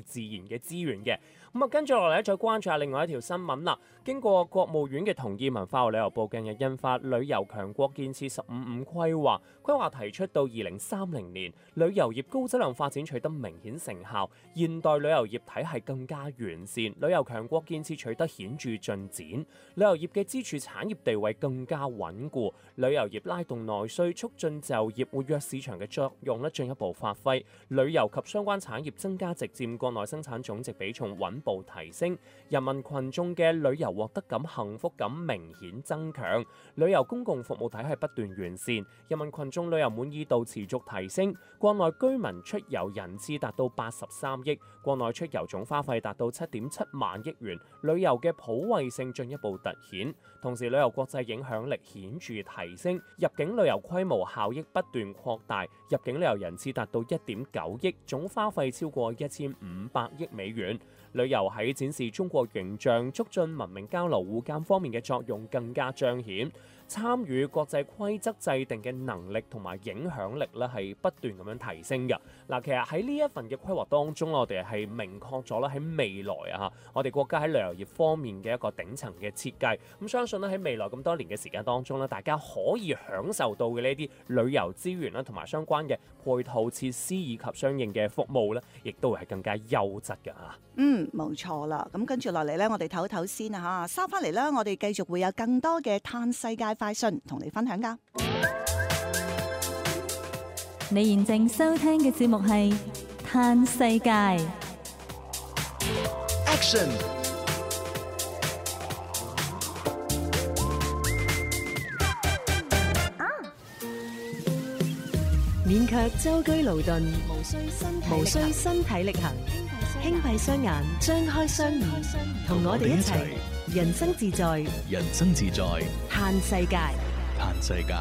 自然嘅資源嘅。咁跟住落嚟再關注下另外一條新聞啦。經過國務院嘅同意，文化和旅遊部近日印發旅遊強國建設15+5規劃，規劃提出到2030年，旅遊業高質量發展取得明顯成效，現代旅遊業體系更加完善，旅遊強國建設取得顯著進展，旅遊業嘅支柱產業地位更加穩固，旅遊業拉動內需、促進就業、活躍市場嘅作用咧進一步發揮，旅遊及相關產業增加值佔國內生產總值比重穩步提升，人民群眾嘅旅遊獲得感、幸福感明顯增強，旅遊公共服務體系不斷完善，人民群眾旅遊滿意度持續提升，國內居民出遊人次達到83億，國內出遊總花費達到7.7萬億元，旅遊嘅普惠性進一步突顯，同時旅遊國際影響力顯著提升，入境旅遊規模效益不斷擴大，入境旅遊人次達到1.9億，總花費超過1500億美元。旅遊喺展示中國形象、促進文明交流互鑑方面嘅作用更加彰顯，參與國際規則制定嘅能力同埋影響力咧係不斷咁樣提升嘅。嗱，其實喺呢一份嘅規劃當中，我哋係明確咗啦喺未來啊，我哋國家喺旅遊業方面嘅一個頂層嘅設計。咁相信咧喺未來咁多年嘅時間當中咧，大家可以享受到嘅呢啲旅遊資源啦，同埋相關嘅配套設施以及相應嘅服務咧，亦都會係更加優質嘅嚇。 冇錯啦。咁跟住落嚟呢，我哋唞一唞先啊嚇，收翻嚟啦，我哋繼續會有更多嘅嘆世界快訊同你分享噶。 你現正收聽嘅節目係嘆世界。 Action！ 勉強舟車勞頓，無需身體力行，輕閉雙眼，張開雙耳，同我哋一齊人生自在， 人生自在， 嘆世界。 嘆世界。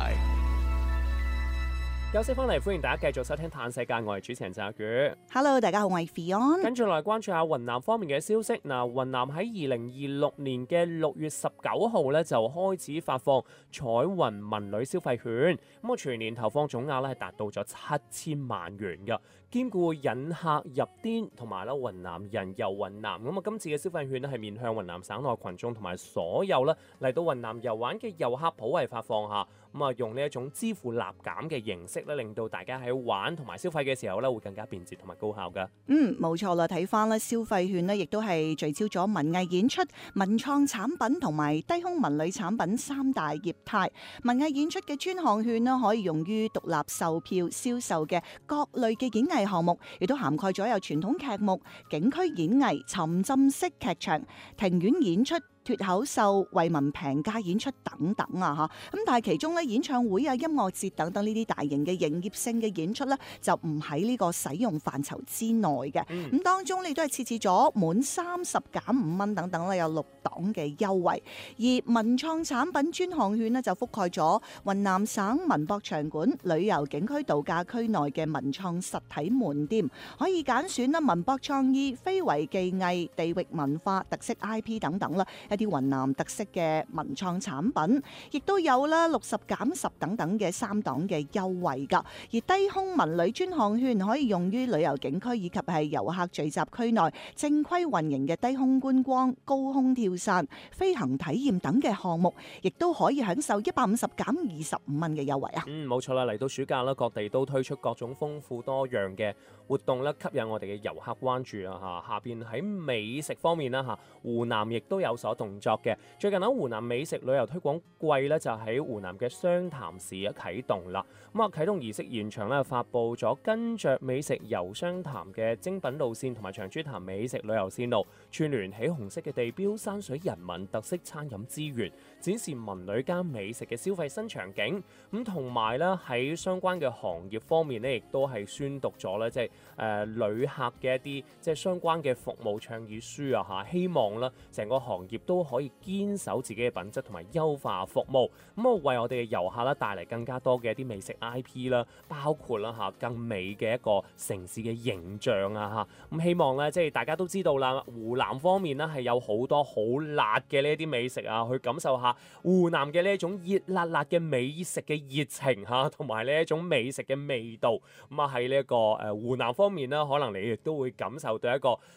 休息翻嚟，歡迎大家繼續收聽《嘆世界》，我係主持人澤宇。 Hello， 大家好，我係 Fion。 跟住嚟關注下雲南方面嘅消息。嗱，雲南喺2026年嘅6月19號咧就開始發放彩雲文旅消費券，咁啊全年投放總額咧係達到咗7000萬元嘅，兼顧引客入滇同埋咧雲南人遊雲南。咁啊今次嘅消費券咧係面向雲南省內群眾同埋所有咧嚟到雲南遊玩嘅遊客普惠發放下，咁啊用呢一種支付立減嘅形式咧，令到大家喺玩同埋消費嘅時候咧會更加便捷同埋高效噶。 冇錯啦，睇翻咧消費券咧，亦都係聚焦咗文藝演出、文創產品同埋低空文旅產品三大業態。文藝演出嘅專項券咧，可以用於獨立售票銷售嘅各類嘅演藝項目，亦都涵蓋咗有傳統劇目、景區演藝、沉浸式劇場、庭院演出、脫口秀、為民平價演出等等啊嚇，咁但係其中咧演唱會啊、音樂節等等呢啲大型嘅營業性嘅演出咧，就唔喺呢個使用範疇之內嘅。咁當中你都係設置咗滿30減5蚊等等咧，有6檔嘅優惠。而文創產品專項券呢，就覆蓋咗雲南省文博場館、旅遊景區、度假區內嘅文創實體門店，可以揀選啦文博創意、非遺技藝、地域文化、特色 IP 等等啦。啲雲南特色嘅文創產品，亦都有啦60減10等等嘅3檔嘅優惠噶。而低空文旅專項券可以用於旅遊景區以及係遊客聚集區內正規運營嘅低空觀光、高空跳傘、飛行體驗等嘅項目，亦都可以享受150減25蚊嘅優惠啊！ 冇錯啦，嚟到暑假啦，各地都推出各種豐富多樣嘅活動啦，吸引我哋嘅遊客關注啊！下邊喺美食方面啦，湖南亦都有所動作嘅。最近喺湖南美食旅遊推廣季咧，就喺湖南嘅湘潭市啟動啦。咁啊，啟動儀式現場咧發布咗跟着美食遊湘潭嘅精品路線同埋長株潭美食旅遊線路，串聯起紅色嘅地標、山水人文、特色餐飲資源，展示文旅加美食嘅消費新場景。咁同埋咧喺相關嘅行業方面咧，亦都係宣讀咗咧，即係旅客嘅一啲即係相關嘅服務倡議書啊嚇，希望咧成個行業都可以堅守自己嘅品質同埋優化服務，咁啊為我哋嘅遊客咧帶嚟更加多嘅一啲美食 IP 啦，包括啦嚇更美嘅一個城市嘅形象啊嚇，咁希望咧即係大家都知道啦，湖南方面咧係有好多好辣嘅呢一啲美食啊，去感受下湖南嘅呢一種熱辣辣嘅美食嘅熱情嚇，同埋呢一種美食嘅味道。咁啊喺呢一個湖南方面啦，可能你亦都會感受到一個